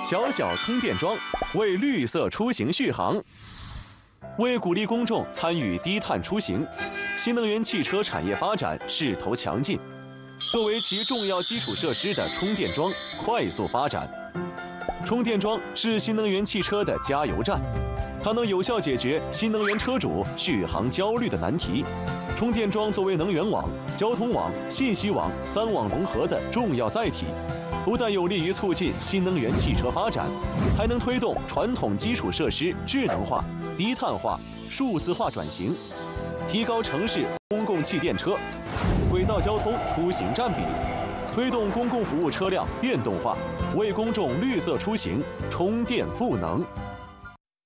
小小充电桩为绿色出行续航。为鼓励公众参与低碳出行，新能源汽车产业发展势头强劲。作为其重要基础设施的充电桩快速发展。充电桩是新能源汽车的加油站，它能有效解决新能源车主续航焦虑的难题。充电桩作为能源网、交通网、信息网3网融合的重要载体，不但有利于促进新能源汽车发展，还能推动传统基础设施智能化、低碳化、数字化转型，提高城市公共汽电车、轨道交通出行占比，推动公共服务车辆电动化，为公众绿色出行充电赋能。